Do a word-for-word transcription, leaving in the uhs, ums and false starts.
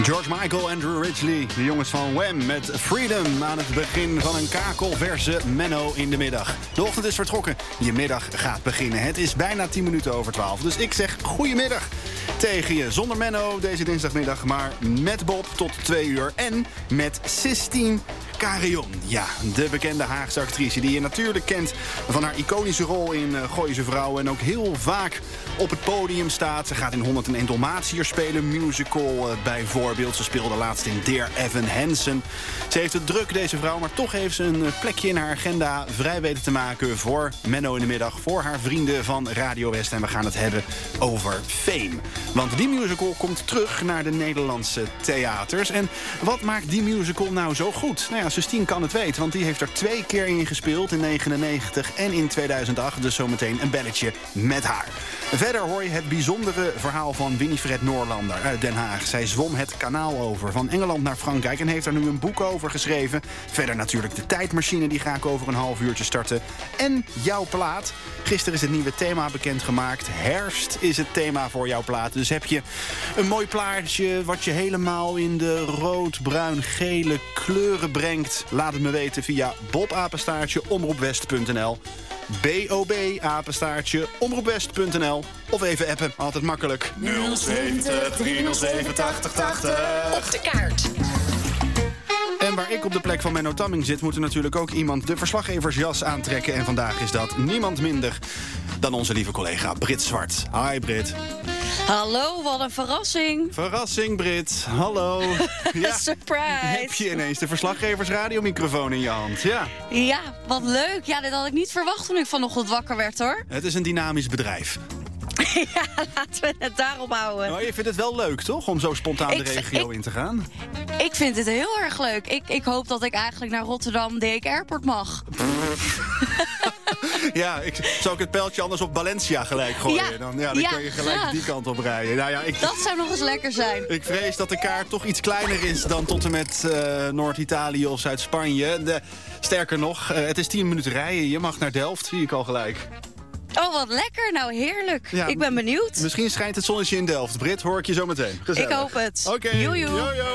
George Michael, Andrew Ridgeley, de jongens van Wham met Freedom aan het begin van een kakelverse Menno in de middag. De ochtend is vertrokken, je middag gaat beginnen. Het is bijna tien minuten over twaalf, dus ik zeg goedemiddag tegen je. Zonder Menno deze dinsdagmiddag, maar met Bob tot twee uur en met Sistine Carion. Ja, de bekende Haagse actrice die je natuurlijk kent van haar iconische rol in uh, Gooise Vrouwen en ook heel vaak op het podium staat. Ze gaat in honderdéén Dalmatiërs spelen, musical uh, bijvoorbeeld. Ze speelde laatst in Dear Evan Hansen. Ze heeft het druk, deze vrouw, maar toch heeft ze een plekje in haar agenda vrij weten te maken voor Menno in de middag, voor haar vrienden van Radio West. En we gaan het hebben over Fame. Want die musical komt terug naar de Nederlandse theaters. En wat maakt die musical nou zo goed? Nou ja, Sistine kan het weten, want die heeft er twee keer in gespeeld, in negenennegentig en in tweeduizend acht. Dus zometeen een belletje met haar. Verder hoor je het bijzondere verhaal van Winifred Noorlander uit Den Haag. Zij zwom het kanaal over van Engeland naar Frankrijk en heeft er nu een boek over geschreven. Verder natuurlijk de tijdmachine, die ga ik over een half uurtje starten. En jouw plaat. Gisteren is het nieuwe thema bekendgemaakt. Herfst is het thema voor jouw plaat. Dus heb je een mooi plaatje wat je helemaal in de rood, bruin, gele kleuren brengt? Laat het me weten via bobapenstaartje omroepwest punt n l. B O B, apenstaartje, omroepwest punt n l. Of even appen, altijd makkelijk. nul twintig, driehonderdzeven, tachtig, tachtig. Op de kaart. En waar ik op de plek van Menno Tamming zit, moet er natuurlijk ook iemand de verslaggeversjas aantrekken. En vandaag is dat niemand minder dan onze lieve collega Brit Zwart. Hi Brit. Hallo, wat een verrassing. Verrassing Brit, hallo. Ja, surprise. heb je ineens de verslaggeversradiomicrofoon in je hand, ja. Ja, wat leuk. Ja, dit had ik niet verwacht toen ik vanochtend wakker werd, hoor. Het is een dynamisch bedrijf. Ja, laten we het daarop houden. Maar je vindt het wel leuk, toch? Om zo spontaan de Ik- regio ik- in te gaan. Ik vind het heel erg leuk. Ik, ik hoop dat ik eigenlijk naar Rotterdam D K Airport mag. Ja, ik, zou ik het pijltje anders op Valencia gelijk gooien? Ja, Dan, ja, dan ja, kun je gelijk graag. die kant op rijden. Nou ja, ik, Dat zou nog eens lekker zijn. ik vrees dat de kaart toch iets kleiner is dan tot en met uh, Noord-Italië of Zuid-Spanje. De- Sterker nog, uh, het is tien minuten rijden. Je mag naar Delft, zie ik al gelijk. Oh, wat lekker. Nou, heerlijk. Ja, ik ben benieuwd. Misschien schijnt het zonnetje in Delft. Brit, hoor ik je zo meteen. Gezellig. Ik hoop het. Oké, Joe, joe. yo, yo.